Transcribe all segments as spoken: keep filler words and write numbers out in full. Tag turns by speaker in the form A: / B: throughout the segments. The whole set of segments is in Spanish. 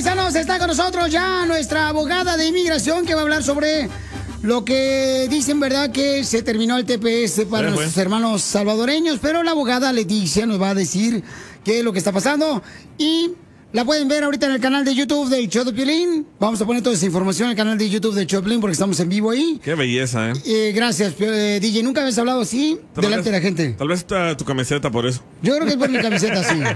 A: paisanos, está con nosotros ya nuestra abogada de inmigración que va a hablar sobre lo que dicen, ¿verdad? Que se terminó el T P S para
B: Sí,
A: nuestros
B: fue.
A: hermanos salvadoreños, pero la abogada Leticia nos va a decir qué es lo que está pasando y la pueden ver ahorita en el canal de YouTube del Show de Piolín. Vamos a poner toda esa información en el canal de YouTube del Show de Piolín porque estamos en vivo ahí.
B: Qué belleza, ¿eh?
A: Eh, gracias, eh, D J. Nunca habías hablado así
B: Tal
A: delante
B: vez-
A: de la gente.
B: Tal vez está tu camiseta por eso.
A: Yo creo que es por mi camiseta, sí.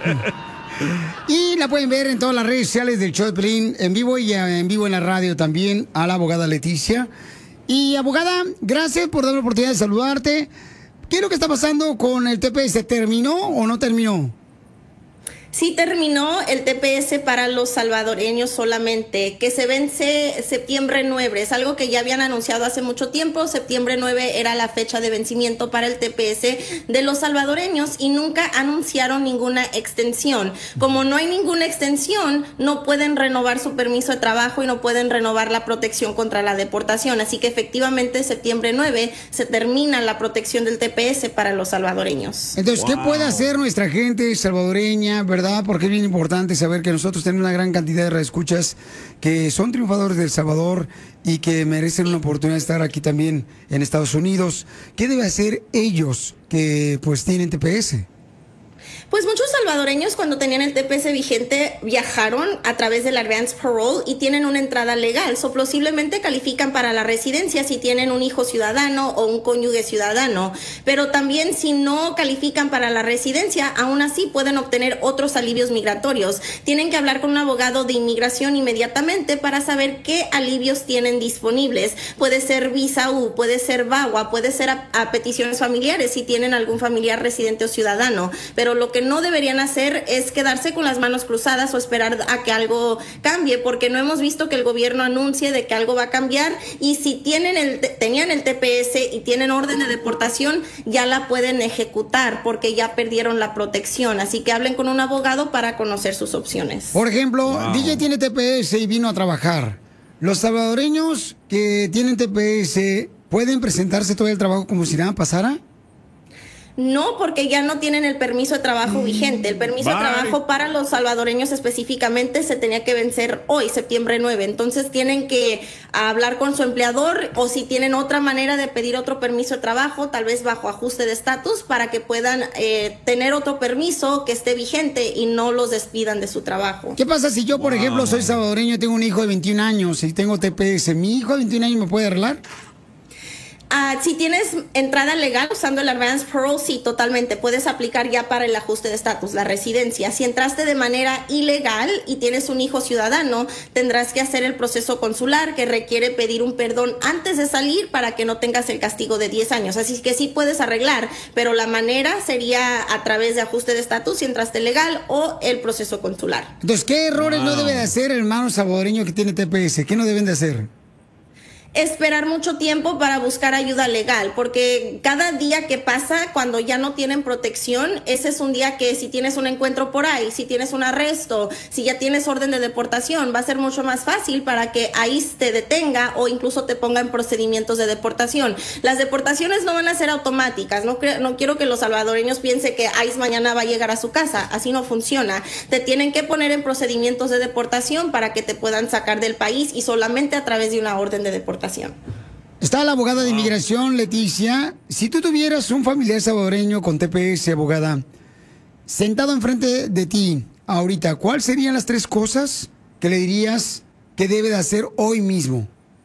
A: Y la pueden ver en todas las redes sociales del Show de Piolín, en vivo y eh, en vivo en la radio también, a la abogada Leticia. Y abogada, gracias por darme la oportunidad de saludarte. ¿Qué es lo que está pasando con el T P S? ¿Terminó o no terminó?
C: Sí terminó el T P S para los salvadoreños solamente, que se vence septiembre nueve. Es algo que ya habían anunciado hace mucho tiempo. Septiembre nueve era la fecha de vencimiento para el T P S de los salvadoreños y nunca anunciaron ninguna extensión. Como no hay ninguna extensión, no pueden renovar su permiso de trabajo y no pueden renovar la protección contra la deportación. Así que efectivamente septiembre nueve se termina la protección del T P S para los salvadoreños.
A: Entonces, ¿qué puede hacer nuestra gente salvadoreña, verdad? Porque es bien importante saber que nosotros tenemos una gran cantidad de reescuchas que son triunfadores de El Salvador y que merecen una oportunidad de estar aquí también en Estados Unidos. ¿Qué debe hacer ellos que pues tienen T P S?
C: Pues muchos salvadoreños cuando tenían el T P S vigente viajaron a través del Advance Parole y tienen una entrada legal. So, posiblemente califican para la residencia si tienen un hijo ciudadano o un cónyuge ciudadano. Pero también si no califican para la residencia, aún así pueden obtener otros alivios migratorios. Tienen que hablar con un abogado de inmigración inmediatamente para saber qué alivios tienen disponibles. Puede ser visa U, puede ser VAWA, puede ser a, a peticiones familiares si tienen algún familiar residente o ciudadano. Pero lo que no deberían hacer es quedarse con las manos cruzadas o esperar a que algo cambie, porque no hemos visto que el gobierno anuncie de que algo va a cambiar, y si tienen el, tenían el T P S y tienen orden de deportación, ya la pueden ejecutar porque ya perdieron la protección. Así que hablen con un abogado para conocer sus opciones.
A: Por ejemplo,
B: Wow.
A: D J tiene T P S y vino a trabajar. ¿Los salvadoreños que tienen T P S pueden presentarse todo el trabajo como si nada pasara?
C: No, porque ya no tienen el permiso de trabajo vigente. El permiso
B: Bye.
C: de trabajo para los salvadoreños específicamente se tenía que vencer hoy, septiembre nueve. Entonces tienen que hablar con su empleador, o si tienen otra manera de pedir otro permiso de trabajo, tal vez bajo ajuste de estatus, para que puedan eh, tener otro permiso que esté vigente y no los despidan de su trabajo.
A: ¿Qué pasa si yo, por
B: Wow.
A: ejemplo, soy salvadoreño, tengo un hijo de veintiún años y tengo T P S? ¿Mi hijo de veintiún años me puede arreglar?
C: Ah, si tienes entrada legal usando el Advance Parole, sí, totalmente. Puedes aplicar ya para el ajuste de estatus, la residencia. Si entraste de manera ilegal y tienes un hijo ciudadano, tendrás que hacer el proceso consular, que requiere pedir un perdón antes de salir para que no tengas el castigo de diez años. Así que sí puedes arreglar, pero la manera sería a través de ajuste de estatus si entraste legal, o el proceso consular.
A: Entonces, ¿qué errores
B: Wow.
A: no debe de hacer el hermano salvadoreño que tiene T P S? ¿Qué no deben de hacer?
C: Esperar mucho tiempo para buscar ayuda legal, porque cada día que pasa cuando ya no tienen protección, ese es un día que si tienes un encuentro por ahí, si tienes un arresto, si ya tienes orden de deportación, va a ser mucho más fácil para que I C E te detenga o incluso te ponga en procedimientos de deportación. Las deportaciones no van a ser automáticas. No, cre- no quiero que los salvadoreños piensen que I C E mañana va a llegar a su casa. Así no funciona. Te tienen que poner en procedimientos de deportación para que te puedan sacar del país, y solamente a través de una orden de deportación.
A: Está la abogada de inmigración, Leticia. Si tú tuvieras un familiar salvadoreño con T P S, abogada, sentado enfrente de ti ahorita, ¿cuáles serían las tres cosas que le dirías que debe de hacer hoy mismo?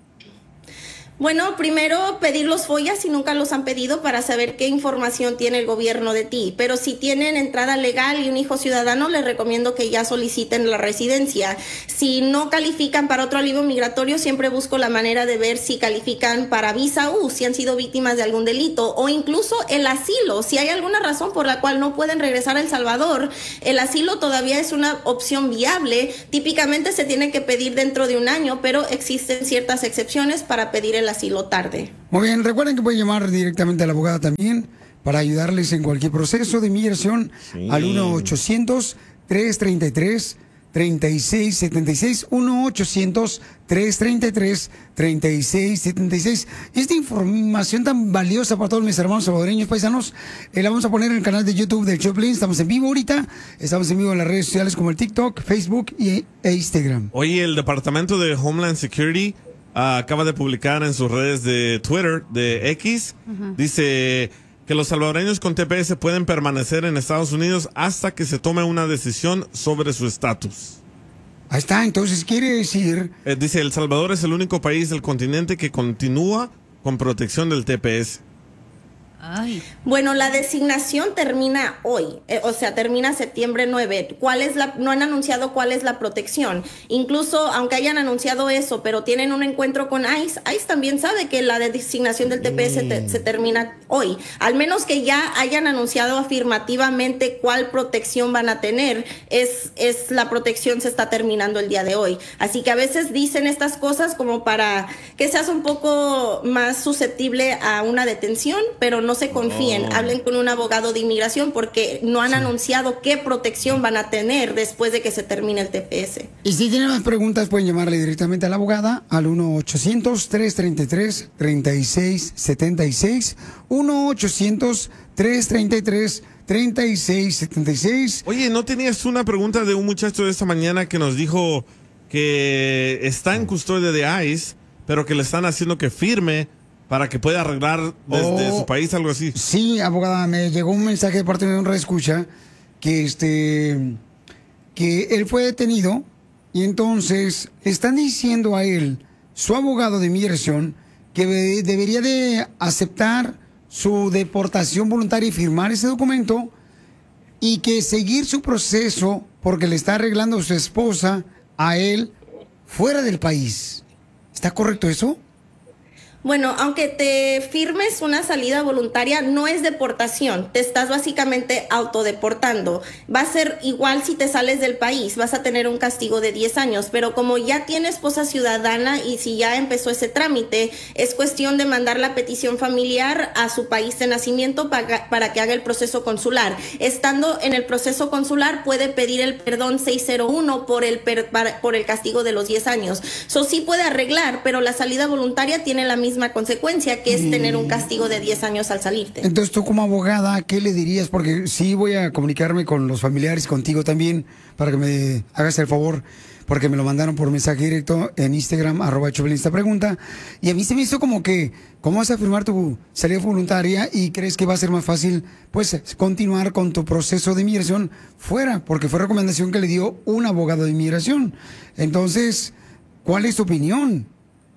C: Bueno, primero pedir los follas si nunca los han pedido, para saber qué información tiene el gobierno de ti. Pero si tienen entrada legal y un hijo ciudadano, les recomiendo que ya soliciten la residencia. Si no califican para otro alivio migratorio, siempre busco la manera de ver si califican para visa U, si han sido víctimas de algún delito, o incluso el asilo. Si hay alguna razón por la cual no pueden regresar a El Salvador, el asilo todavía es una opción viable. Típicamente se tiene que pedir dentro de un año, pero existen ciertas excepciones para pedir el asilo tarde.
A: Muy bien, recuerden que pueden llamar directamente a la abogada también para ayudarles en cualquier proceso de inmigración
B: Sí.
A: al uno ochocientos, tres treinta y tres, treinta y seis setenta y seis, uno ochocientos, trescientos treinta y tres, treinta y seis setenta y seis. Esta información tan valiosa para todos mis hermanos salvadoreños paisanos, eh, la vamos a poner en el canal de YouTube del Show de Piolín. Estamos en vivo ahorita, estamos en vivo en las redes sociales como el TikTok, Facebook y, e Instagram.
B: Oye, el Departamento de Homeland Security uh, acaba de publicar en sus redes de Twitter, de X, uh-huh. dice que los salvadoreños con T P S pueden permanecer en Estados Unidos hasta que se tome una decisión sobre su estatus.
A: Ahí está, entonces quiere decir...
B: Eh, dice, El Salvador es el único país del continente que continúa con protección del T P S.
C: Ay. Bueno, la designación termina hoy, eh, o sea, termina septiembre nueve. ¿Cuál es la, no han anunciado cuál es la protección. Incluso, aunque hayan anunciado eso, pero tienen un encuentro con ICE, ICE también sabe que la designación del T P S mm. te, se termina hoy. Al menos que ya hayan anunciado afirmativamente cuál protección van a tener, es, es la protección se está terminando el día de hoy. Así que a veces dicen estas cosas como para que seas un poco más susceptible a una detención, pero no se confíen, oh. hablen con un abogado de inmigración porque no han sí. anunciado qué protección van a tener después de que se termine el T P S.
A: Y si tienen más preguntas pueden llamarle directamente a la abogada al uno ochocientos, trescientos treinta y tres, treinta y seis setenta y seis, uno ochocientos, trescientos treinta y tres, treinta y seis setenta y seis.
B: Oye, ¿no tenías una pregunta de un muchacho de esta mañana que nos dijo que está en custodia de ICE, pero que le están haciendo que firme para que pueda arreglar desde oh, su país, algo así?
A: Sí, abogada, me llegó un mensaje de parte de un reescucha que este que él fue detenido y entonces están diciendo a él, su abogado de inmigración, que debería de aceptar su deportación voluntaria y firmar ese documento y que seguir su proceso porque le está arreglando a su esposa a él fuera del país. ¿Está correcto eso?
C: Bueno, aunque te firmes una salida voluntaria, no es deportación. Te estás básicamente autodeportando. Va a ser igual si te sales del país. Vas a tener un castigo de diez años. Pero como ya tiene esposa ciudadana y si ya empezó ese trámite, es cuestión de mandar la petición familiar a su país de nacimiento para, para que haga el proceso consular. Estando en el proceso consular, puede pedir el perdón seiscientos uno por el, per, para, por el castigo de los diez años. Eso sí puede arreglar, pero la salida voluntaria tiene la misma consecuencia, que es tener un castigo de diez años al salirte.
A: Entonces, tú como abogada, ¿qué le dirías? Porque sí voy a comunicarme con los familiares, contigo también, para que me hagas el favor, porque me lo mandaron por mensaje directo en Instagram, arroba Chopelín, esta pregunta, y a mí se me hizo como que, ¿cómo vas a firmar tu salida voluntaria y crees que va a ser más fácil, pues, continuar con tu proceso de inmigración fuera? Porque fue recomendación que le dio un abogado de inmigración. Entonces, ¿cuál es tu opinión?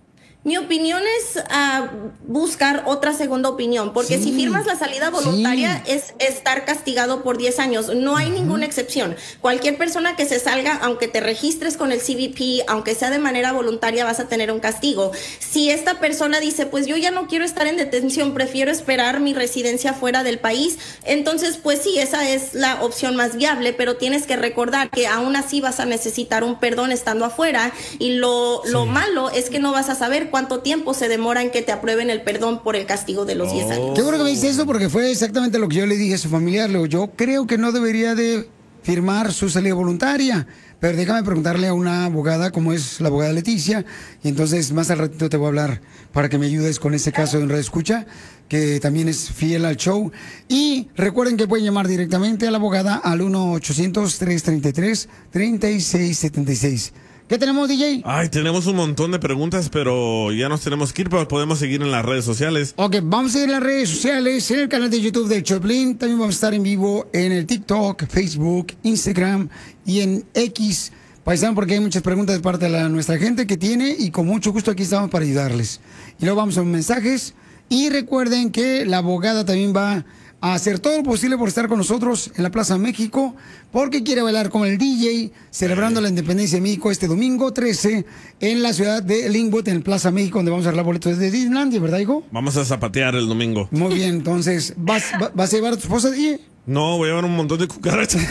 C: Mi opinión es uh, buscar otra segunda opinión, porque sí, si firmas la salida voluntaria sí. es estar castigado por diez años. No hay uh-huh. ninguna excepción. Cualquier persona que se salga, aunque te registres con el C B P, aunque sea de manera voluntaria, vas a tener un castigo. Si esta persona dice, pues yo ya no quiero estar en detención, prefiero esperar mi residencia fuera del país, entonces pues sí, esa es la opción más viable, pero tienes que recordar que aún así vas a necesitar un perdón estando afuera y lo, sí. lo malo es que no vas a saber cuánto tiempo se demora en que te aprueben el perdón por el castigo de los diez oh. años.
A: Qué bueno que me dice eso porque fue exactamente lo que yo le dije a su familiar. Yo creo que no debería de firmar su salida voluntaria, pero déjame preguntarle a una abogada como es la abogada Leticia y entonces más al ratito te voy a hablar para que me ayudes con ese caso en Radio Escucha, que también es fiel al show. Y recuerden que pueden llamar directamente a la abogada al uno ochocientos, trescientos treinta y tres, treinta y seis setenta y seis. ¿Qué tenemos, D J?
B: Ay, tenemos un montón de preguntas, pero ya nos tenemos que ir, pero podemos seguir en las redes sociales.
A: Ok, vamos a ir en las redes sociales, en el canal de YouTube de Choplin. También vamos a estar en vivo en el TikTok, Facebook, Instagram y en X. Paisano, porque hay muchas preguntas de parte de la, nuestra gente que tiene y con mucho gusto aquí estamos para ayudarles. Y luego vamos a los mensajes. Y recuerden que la abogada también va a hacer todo lo posible por estar con nosotros en la Plaza México, porque quiere bailar con el D J, celebrando la independencia de México este domingo trece en la ciudad de Linwood, en Plaza México, donde vamos a arreglar boletos de Disneylandia, ¿verdad, hijo?
B: Vamos a zapatear el domingo.
A: Muy bien, entonces, ¿vas, va, ¿vas a llevar a tu esposa, D J?
B: No, voy a llevar un montón de cucarachas.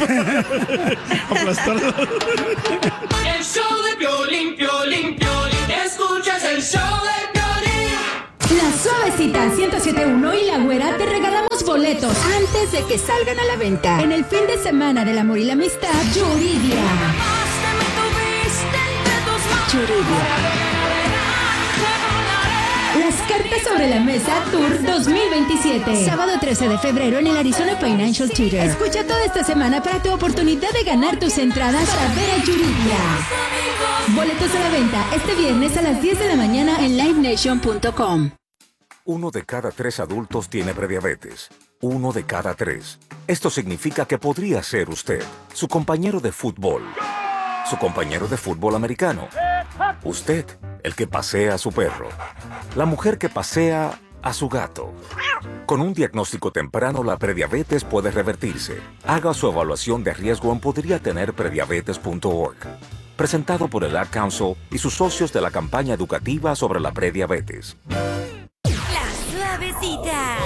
B: Aplastarlo.
D: El show de Piolín, Piolín, Piolín. Escuchas el show de Piolín.
E: La Suavecita ciento siete punto uno y La Güera te regalamos boletos antes de que salgan a la venta en el fin de semana del amor y la amistad Yuridia. Yuridia. Las cartas sobre la mesa Tour dos mil veintisiete. Sábado trece de febrero en el Arizona Financial Tutor. Escucha toda esta semana para tu oportunidad de ganar tus entradas para ver a Yuridia. Boletos a la venta este viernes a las diez de la mañana en live nation punto com.
F: Uno de cada tres adultos tiene prediabetes. Uno de cada tres. Esto significa que podría ser usted, su compañero de fútbol, su compañero de fútbol americano, usted, el que pasea a su perro, la mujer que pasea a su gato. Con un diagnóstico temprano, la prediabetes puede revertirse. Haga su evaluación de riesgo en podría tener prediabetes punto org. Presentado por el Ad Council y sus socios de la campaña educativa sobre la prediabetes.
G: La suavecita.